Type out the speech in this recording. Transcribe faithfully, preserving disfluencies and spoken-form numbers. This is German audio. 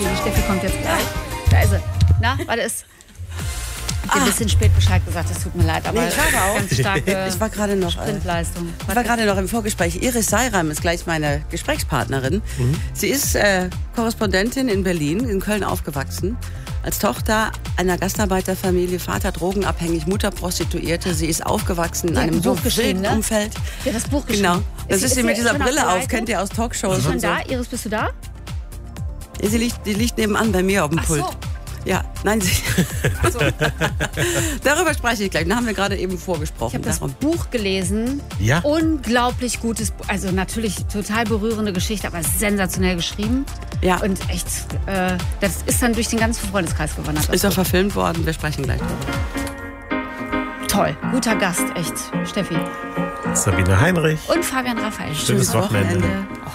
Steffi. Die Steffi kommt jetzt gleich. Da ist sie. Na, warte, ist... Ich habe ein bisschen spät Bescheid gesagt, es tut mir leid, aber nee, ich war auch. ganz starke ich war gerade noch, Sprintleistung. Äh, ich war gerade noch im Vorgespräch. Iris Seiram ist gleich meine Gesprächspartnerin. Mhm. Sie ist äh, Korrespondentin in Berlin, in Köln aufgewachsen. Als Tochter einer Gastarbeiterfamilie, Vater drogenabhängig, Mutter Prostituierte. Sie ist aufgewachsen in einem so wilden ne? Umfeld. Ja, das Buch geschrieben. Genau. Das ist, ist sie mit dieser Brille auf, Seite? kennt ihr aus Talkshows. Ist schon und so. da? Iris, bist du da? Sie liegt, die liegt nebenan bei mir auf dem Ach Pult. So. Ja, nein, sie. So. Darüber spreche ich gleich. Da haben wir gerade eben vorgesprochen. Ich habe das Darum. Buch gelesen. Ja. Unglaublich gutes Buch. Also natürlich total berührende Geschichte, aber sensationell geschrieben. Ja. Und echt, äh, das ist dann durch den ganzen Freundeskreis gewandert. Ist auch verfilmt worden. Wir sprechen gleich drüber. Toll. Guter Gast, echt, Steffi. Sabine Heinrich. Und Fabian Raphael. Schönes Wochenende. Wochenende.